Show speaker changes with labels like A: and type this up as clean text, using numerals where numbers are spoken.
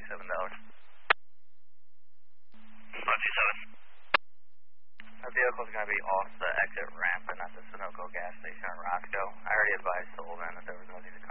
A: The vehicle is going to be off the exit ramp and at the Sunoco gas station in Roscoe. I already advised Sullivan that there was no need to